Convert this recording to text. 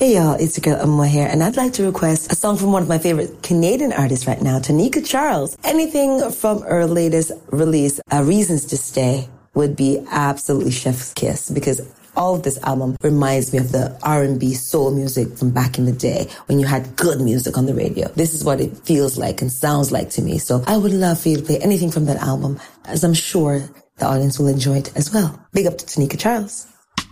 Hey y'all, it's your girl Amwa here, and I'd like to request a song from one of my favorite Canadian artists right now, Tanika Charles. Anything from her latest release, Reasons to Stay, would be absolutely chef's kiss, because all of this album reminds me of the R&B soul music from back in the day when you had good music on the radio. This is what it feels like and sounds like to me. So I would love for you to play anything from that album, as I'm sure the audience will enjoy it as well. Big up to Tanika Charles.